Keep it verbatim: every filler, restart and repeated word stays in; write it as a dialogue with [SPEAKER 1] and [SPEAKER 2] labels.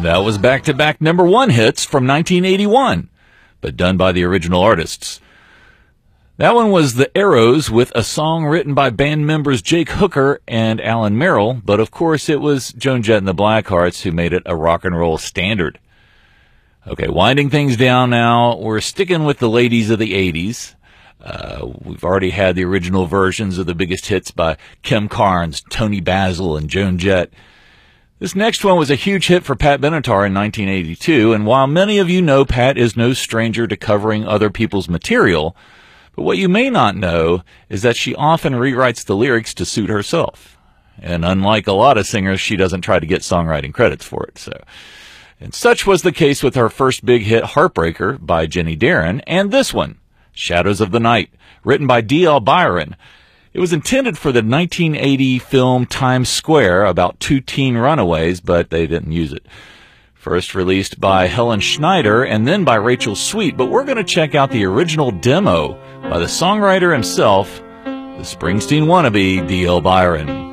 [SPEAKER 1] That was back-to-back number one hits from nineteen eighty-one, but done by the original artists. That one was The Arrows with a song written by band members Jake Hooker and Alan Merrill, but of course it was Joan Jett and the Blackhearts who made it a rock and roll standard. Okay, winding things down now, we're sticking with the ladies of the eighties. Uh, we've already had the original versions of the biggest hits by Kim Carnes, Tony Basil, and Joan Jett. This next one was a huge hit for Pat Benatar in nineteen eighty-two, and while many of you know Pat is no stranger to covering other people's material, but what you may not know is that she often rewrites the lyrics to suit herself. And unlike a lot of singers, she doesn't try to get songwriting credits for it. So, and such was the case with her first big hit, Heartbreaker, by Jenny Darren, and this one, Shadows of the Night, written by D L Byron. It was intended for the nineteen eighty film Times Square about two teen runaways, but they didn't use it. First released by Helen Schneider and then by Rachel Sweet, but we're going to check out the original demo by the songwriter himself, the Springsteen wannabe D L Byron.